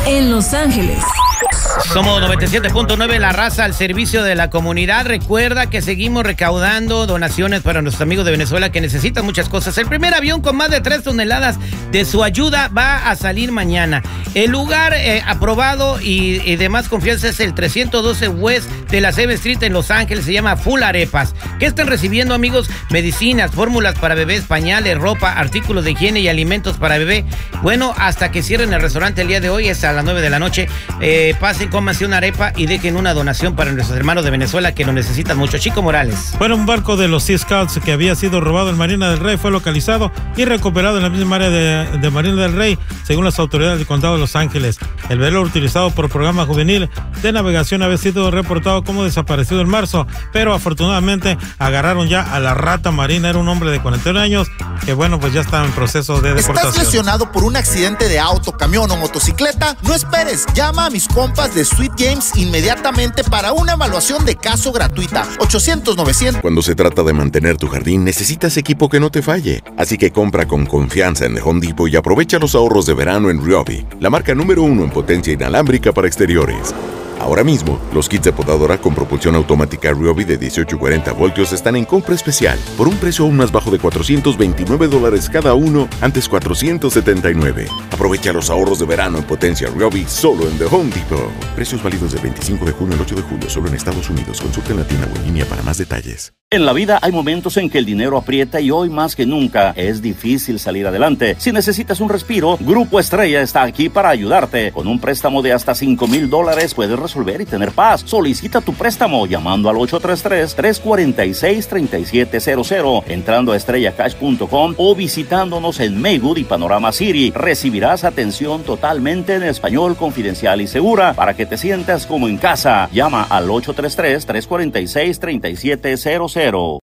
en Los Ángeles. Somos 97.9, La Raza, al servicio de la comunidad. Recuerda que seguimos recaudando donaciones para nuestros amigos de Venezuela que necesitan muchas cosas. El primer avión con más de 3 toneladas de su ayuda va a salir mañana. El lugar aprobado y de más confianza es el 312 West de la 7th Street en Los Ángeles. Se llama Full Arepas. ¿Qué están recibiendo, amigos? Medicinas, fórmulas para bebés, pañales, ropa, artículos de higiene y alimentos para bebé. Bueno, hasta que cierren el restaurante el día de hoy, es a las 9 de la noche. Pasen, cómanse una arepa y dejen una donación para nuestros hermanos de Venezuela que lo necesitan mucho. Chico Morales. Bueno, un barco de los Sea Scouts que había sido robado en Marina del Rey fue localizado y recuperado en la misma área de Marina del Rey, según las autoridades del condado de Los Ángeles. El velo utilizado por el programa juvenil de navegación había sido reportado como desaparecido en marzo, pero afortunadamente agarraron ya a la rata marina. Era un hombre de 41 años que, bueno, pues ya está en proceso de deportación. ¿Estás lesionado por un accidente de auto, camión o motocicleta? No esperes, llama a mis compas de Sweet Games inmediatamente para una evaluación de caso gratuita. 800-900. Cuando se trata de mantener tu jardín, necesitas equipo que no te falle. Así que compra con confianza en The Home Depot y aprovecha los ahorros de verano en Ryobi, la marca número 1 en potencia inalámbrica para exteriores. Ahora mismo, los kits de podadora con propulsión automática Ryobi de 18 y 40 voltios están en compra especial por un precio aún más bajo de $429 cada uno, antes $479. Aprovecha los ahorros de verano en potencia Ryobi solo en The Home Depot. Precios válidos del 25 de junio al 8 de julio solo en Estados Unidos. Consulta en la tienda o en línea para más detalles. En la vida hay momentos en que el dinero aprieta y hoy más que nunca es difícil salir adelante. Si necesitas un respiro, Grupo Estrella está aquí para ayudarte. Con un préstamo de hasta $5,000 puedes resolver y tener paz. Solicita tu préstamo llamando al 833-346-3700, entrando a estrellacash.com o visitándonos en Maywood y Panorama City. Recibirás atención totalmente en español, confidencial y segura para que te sientas como en casa. Llama al 833-346-3700.